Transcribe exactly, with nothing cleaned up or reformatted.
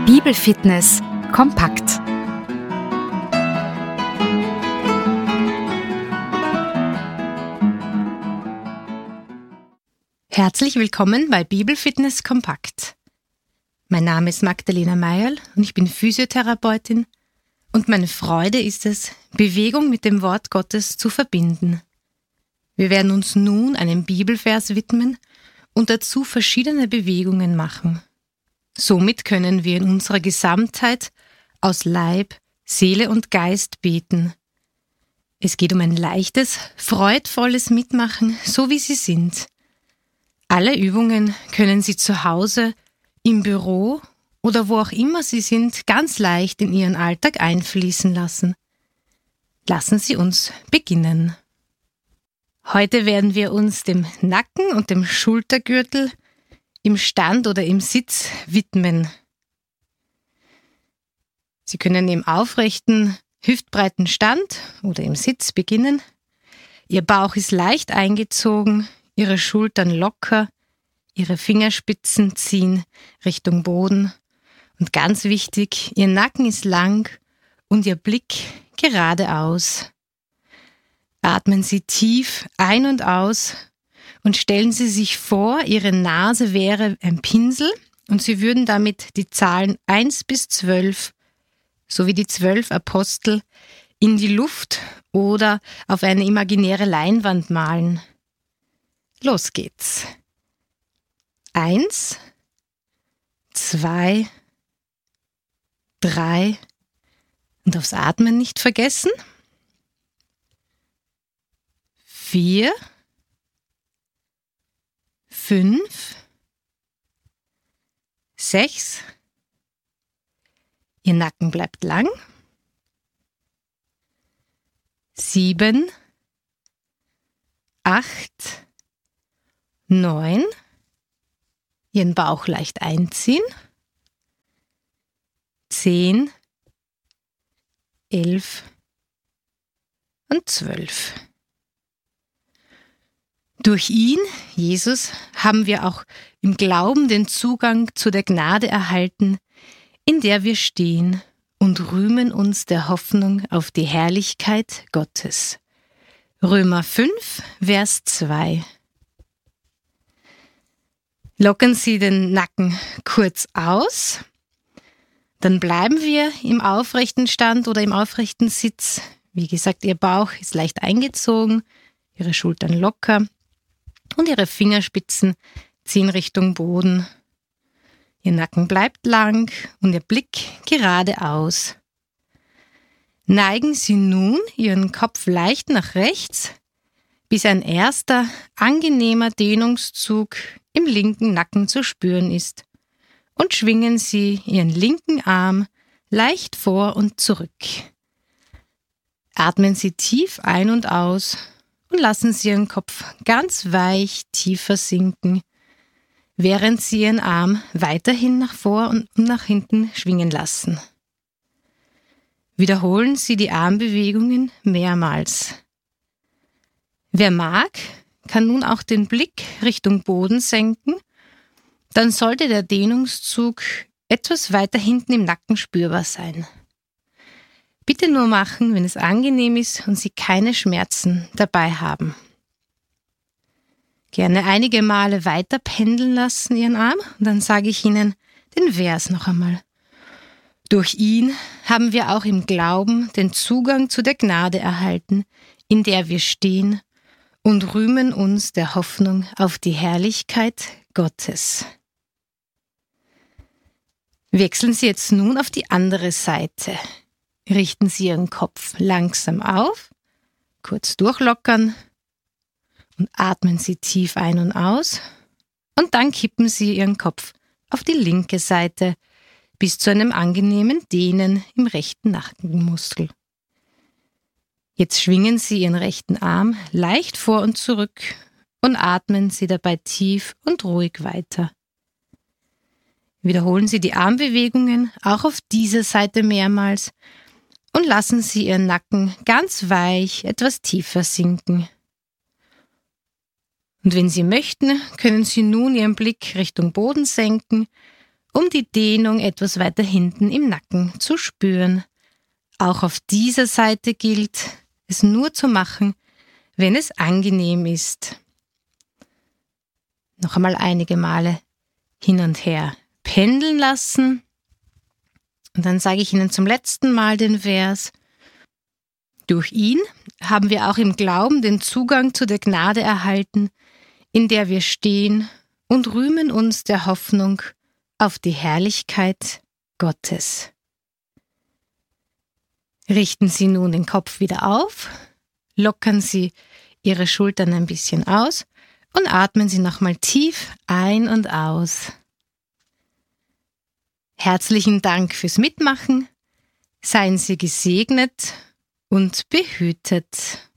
Bibelfitness kompakt. Herzlich willkommen bei Bibelfitness kompakt. Mein Name ist Magdalena Meierl und ich bin Physiotherapeutin und meine Freude ist es, Bewegung mit dem Wort Gottes zu verbinden. Wir werden uns nun einem Bibelvers widmen und dazu verschiedene Bewegungen machen. Somit können wir in unserer Gesamtheit aus Leib, Seele und Geist beten. Es geht um ein leichtes, freudvolles Mitmachen, so wie Sie sind. Alle Übungen können Sie zu Hause, im Büro oder wo auch immer Sie sind, ganz leicht in Ihren Alltag einfließen lassen. Lassen Sie uns beginnen. Heute werden wir uns dem Nacken und dem Schultergürtel im Stand oder im Sitz widmen. Sie können im aufrechten, hüftbreiten Stand oder im Sitz beginnen. Ihr Bauch ist leicht eingezogen, Ihre Schultern locker, Ihre Fingerspitzen ziehen Richtung Boden. Und ganz wichtig, Ihr Nacken ist lang und Ihr Blick geradeaus. Atmen Sie tief ein und aus. Und stellen Sie sich vor, Ihre Nase wäre ein Pinsel und Sie würden damit die Zahlen eins bis zwölf, sowie die zwölf Apostel, in die Luft oder auf eine imaginäre Leinwand malen. Los geht's. Eins, zwei, drei und aufs Atmen nicht vergessen. Vier, Fünf, sechs, Ihr Nacken bleibt lang, sieben, acht, neun, Ihren Bauch leicht einziehen, zehn, elf und zwölf. Durch ihn, Jesus, haben wir auch im Glauben den Zugang zu der Gnade erhalten, in der wir stehen und rühmen uns der Hoffnung auf die Herrlichkeit Gottes. Römer fünf, Vers zwei. Lockern Sie den Nacken kurz aus, dann bleiben wir im aufrechten Stand oder im aufrechten Sitz. Wie gesagt, Ihr Bauch ist leicht eingezogen, Ihre Schultern locker. Und Ihre Fingerspitzen ziehen Richtung Boden. Ihr Nacken bleibt lang und Ihr Blick geradeaus. Neigen Sie nun Ihren Kopf leicht nach rechts, bis ein erster, angenehmer Dehnungszug im linken Nacken zu spüren ist. Und schwingen Sie Ihren linken Arm leicht vor und zurück. Atmen Sie tief ein und aus. Und lassen Sie Ihren Kopf ganz weich tiefer sinken, während Sie Ihren Arm weiterhin nach vor und nach hinten schwingen lassen. Wiederholen Sie die Armbewegungen mehrmals. Wer mag, kann nun auch den Blick Richtung Boden senken, dann sollte der Dehnungszug etwas weiter hinten im Nacken spürbar sein. Bitte nur machen, wenn es angenehm ist und Sie keine Schmerzen dabei haben. Gerne einige Male weiter pendeln lassen Ihren Arm und dann sage ich Ihnen den Vers noch einmal. Durch ihn haben wir auch im Glauben den Zugang zu der Gnade erhalten, in der wir stehen und rühmen uns der Hoffnung auf die Herrlichkeit Gottes. Wechseln Sie jetzt nun auf die andere Seite. Richten Sie Ihren Kopf langsam auf, kurz durchlockern und atmen Sie tief ein und aus und dann kippen Sie Ihren Kopf auf die linke Seite bis zu einem angenehmen Dehnen im rechten Nackenmuskel. Jetzt schwingen Sie Ihren rechten Arm leicht vor und zurück und atmen Sie dabei tief und ruhig weiter. Wiederholen Sie die Armbewegungen auch auf dieser Seite mehrmals und lassen Sie Ihren Nacken ganz weich etwas tiefer sinken. Und wenn Sie möchten, können Sie nun Ihren Blick Richtung Boden senken um die Dehnung etwas weiter hinten im Nacken zu spüren. Auch auf dieser Seite gilt, es nur zu machen, wenn es angenehm ist. Noch einmal einige Male hin und her pendeln lassen. Und dann sage ich Ihnen zum letzten Mal den Vers: Durch ihn haben wir auch im Glauben den Zugang zu der Gnade erhalten, in der wir stehen, und rühmen uns der Hoffnung auf die Herrlichkeit Gottes. Richten Sie nun den Kopf wieder auf, lockern Sie Ihre Schultern ein bisschen aus und atmen Sie nochmal tief ein und aus. Herzlichen Dank fürs Mitmachen. Seien Sie gesegnet und behütet.